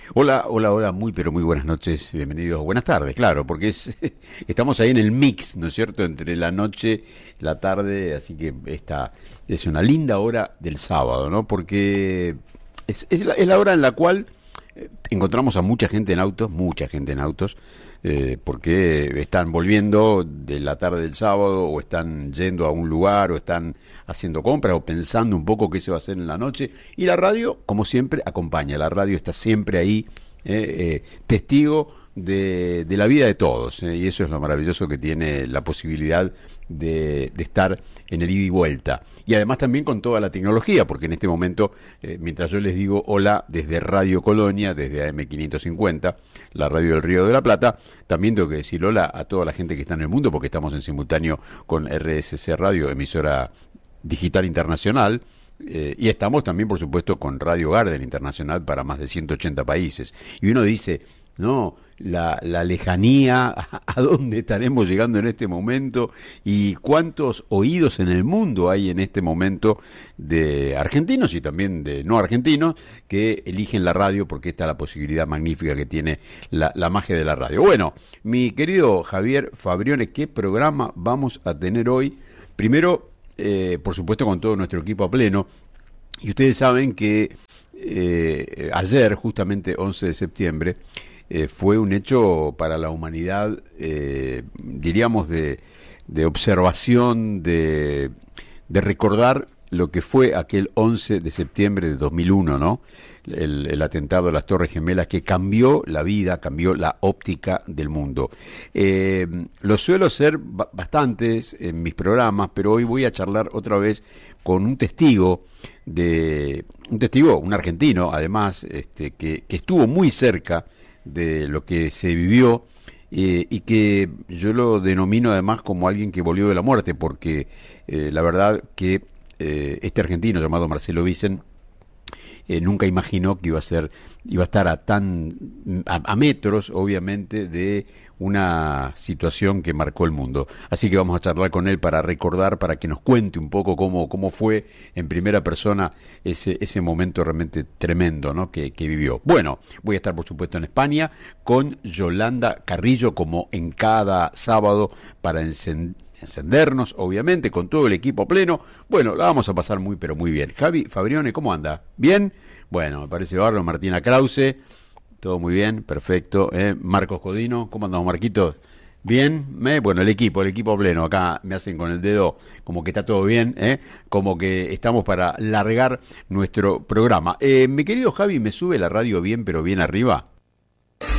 Hola, hola, hola, muy pero muy buenas noches, bienvenidos, buenas tardes, claro, porque estamos ahí en el mix, ¿no es cierto?, entre la noche, la tarde, así que esta es una linda hora del sábado, ¿no? Porque es la hora en la cual encontramos a mucha gente en autos, porque están volviendo de la tarde del sábado, o están yendo a un lugar, o están haciendo compras, o pensando un poco qué se va a hacer en la noche. Y la radio, como siempre, acompaña. La radio está siempre ahí, testigo de la vida de todos, y eso es lo maravilloso que tiene la posibilidad de estar en el ida y vuelta. Y además también con toda la tecnología, porque en este momento, mientras yo les digo hola desde Radio Colonia, desde AM550, la radio del Río de la Plata, también tengo que decir hola a toda la gente que está en el mundo, porque estamos en simultáneo con RSC Radio, emisora digital internacional. Y estamos también, por supuesto, con Radio Garden Internacional para más de 180 países. Y uno dice, no, la lejanía, a dónde estaremos llegando en este momento y cuántos oídos en el mundo hay en este momento de argentinos y también de no argentinos que eligen la radio, porque esta es la posibilidad magnífica que tiene la magia de la radio. Bueno, mi querido Javier Fabrione, ¿qué programa vamos a tener hoy? Primero, por supuesto, con todo nuestro equipo a pleno. Y ustedes saben que ayer, justamente 11 de septiembre, fue un hecho para la humanidad, diríamos, de observación, de recordar lo que fue aquel 11 de septiembre de 2001, ¿no? El atentado a las Torres Gemelas, que cambió la vida, cambió la óptica del mundo. Lo suelo hacer bastantes en mis programas, pero hoy voy a charlar otra vez con un testigo, un argentino, además, que estuvo muy cerca de lo que se vivió, y que yo lo denomino además como alguien que volvió de la muerte, porque la verdad que este argentino llamado Marcelo Vicen nunca imaginó que iba a estar a metros, obviamente, de una situación que marcó el mundo. Así que vamos a charlar con él para recordar, para que nos cuente un poco cómo fue en primera persona ese momento realmente tremendo, ¿no?, que vivió. Bueno, voy a estar por supuesto en España con Yolanda Carrillo, como en cada sábado, para encendernos, obviamente, con todo el equipo pleno. Bueno, la vamos a pasar muy, pero muy bien. Javi Fabrione, ¿cómo anda? ¿Bien? Bueno, me parece bárbaro. Martina Krause, todo muy bien, perfecto. Marcos Codino, ¿cómo andamos, Marquitos? Bien, bueno, el equipo pleno, acá me hacen con el dedo como que está todo bien, como que estamos para largar nuestro programa. Mi querido Javi, ¿me sube la radio bien, pero bien arriba?